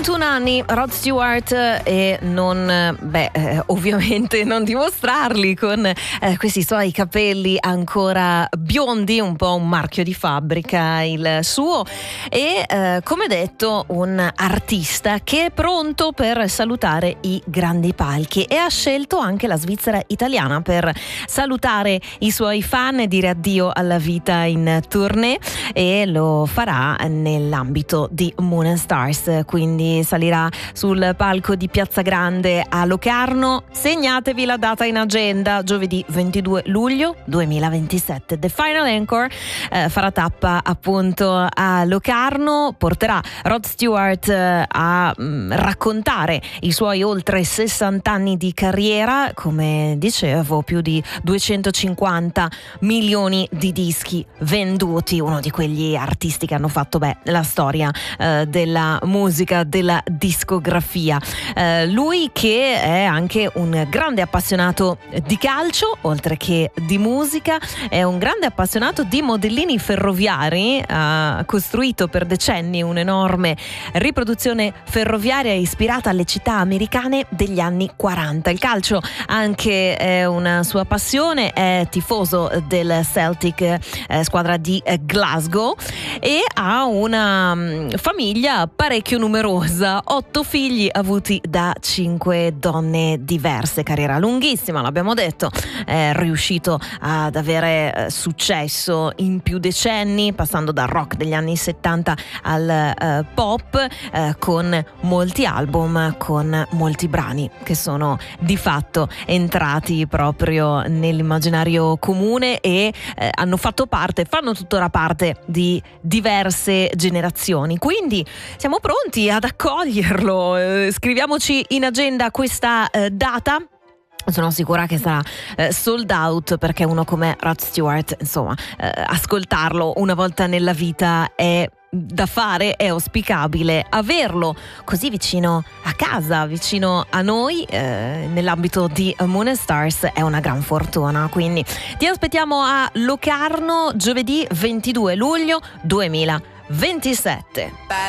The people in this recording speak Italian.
31 anni, Rod Stewart, e non, ovviamente non dimostrarli con questi suoi capelli ancora biondi, un po' un marchio di fabbrica il suo, e come detto un artista che è pronto per salutare i grandi palchi, e ha scelto anche la Svizzera italiana per salutare i suoi fan e dire addio alla vita in tournée, e lo farà nell'ambito di Moon & Stars, quindi salirà sul palco di Piazza Grande a Locarno. Segnatevi la data in agenda: giovedì 22 luglio 2027. The Final Encore farà tappa appunto a Locarno, porterà Rod Stewart a raccontare i suoi oltre 60 anni di carriera, come dicevo, più di 250 milioni di dischi venduti, uno di quegli artisti che hanno fatto la storia della musica, della discografia. Lui che è anche un grande appassionato di calcio, oltre che di musica, è un grande appassionato di modellini ferroviari, ha costruito per decenni un'enorme riproduzione ferroviaria ispirata alle città americane degli anni 40. Il calcio anche è una sua passione, è tifoso del Celtic, squadra di Glasgow, e ha una famiglia parecchio numerosa, 8 figli avuti da 5 donne diverse, carriera lunghissima, l'abbiamo detto, è riuscito ad avere successo in più decenni, passando dal rock degli anni 70 al pop, con molti album, con molti brani che sono di fatto entrati proprio nell'immaginario comune e fanno tuttora parte di diverse generazioni. Quindi siamo pronti ad accoglierlo. Scriviamoci in agenda questa data. Sono sicura che sarà sold out, perché uno come Rod Stewart, insomma, ascoltarlo una volta nella vita è da fare, è auspicabile. Averlo così vicino a casa, vicino a noi, nell'ambito di Moon & Stars, è una gran fortuna. Quindi ti aspettiamo a Locarno giovedì 22 luglio 2027.